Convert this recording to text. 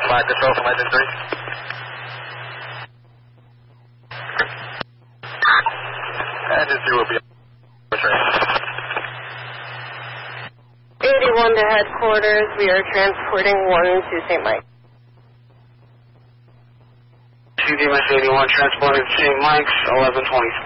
5 control from engine 3. Engine 3 will be on train. 81 to headquarters. We are transporting 1 to St. Mike. CDMS 81 transported to St. Mike's, 11:20.